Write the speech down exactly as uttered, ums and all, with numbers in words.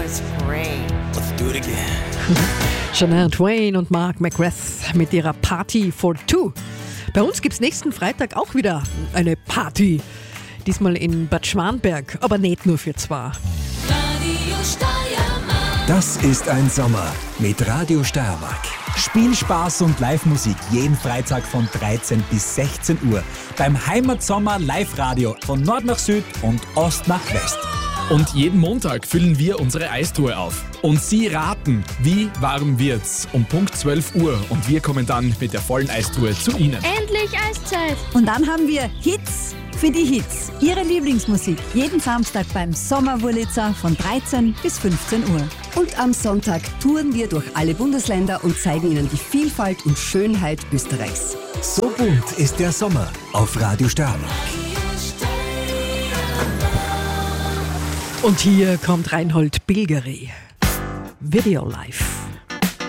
was great. Let's do it again. Shania Twain und Mark McGrath mit ihrer Party for Two. Bei uns gibt es nächsten Freitag auch wieder eine Party. Diesmal in Bad Schwanberg, aber nicht nur für zwei. Radio Steiermark. Das ist ein Sommer mit Radio Steiermark. Spielspaß und Live-Musik jeden Freitag von dreizehn bis sechzehn Uhr. Beim Heimatsommer Live-Radio von Nord nach Süd und Ost nach West. Und jeden Montag füllen wir unsere Eistruhe auf. Und Sie raten, wie warm wird's? Um Punkt zwölf Uhr. Und wir kommen dann mit der vollen Eistruhe zu Ihnen. Endlich Eiszeit. Und dann haben wir Hits für die Hits. Ihre Lieblingsmusik. Jeden Samstag beim Sommerwurlitzer von dreizehn bis fünfzehn Uhr. Und am Sonntag touren wir durch alle Bundesländer und zeigen Ihnen die Vielfalt und Schönheit Österreichs. So bunt ist der Sommer auf Radio Steiermark. Und hier kommt Reinhold Bilgeri. Video Life.